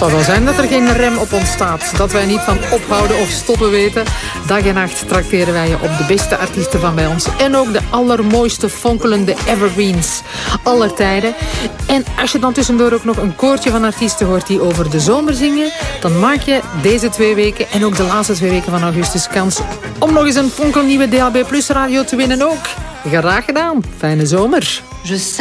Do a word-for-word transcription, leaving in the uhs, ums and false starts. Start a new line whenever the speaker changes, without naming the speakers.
zal wel zijn dat er geen rem op ons staat. Dat wij niet van ophouden of stoppen weten. Dag en nacht trakteren wij je op de beste artiesten van bij ons. En ook de allermooiste fonkelende evergreens aller tijden. En als je dan tussendoor ook nog een koortje van artiesten hoort die over de zomer zingen, dan maak je deze twee weken en ook de laatste twee weken van augustus kans om nog eens een fonkelnieuwe D A B Plus radio te winnen ook. Graag gedaan. Fijne zomer.
Je sais